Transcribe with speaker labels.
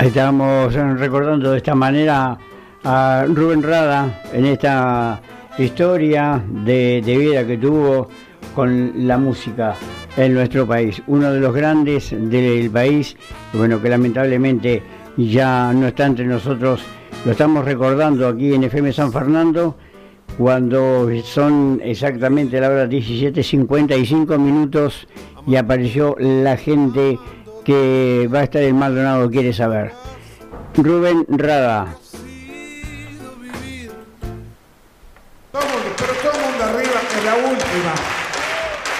Speaker 1: Estamos recordando de esta manera a Rubén Rada en esta historia de vida que tuvo con la música en nuestro país. Uno de los grandes del país, bueno, que lamentablemente ya no está entre nosotros. Lo estamos recordando aquí en FM San Fernando cuando son exactamente la hora 17:55 y apareció la gente que va a estar en Maldonado quiere saber. Rubén Rada.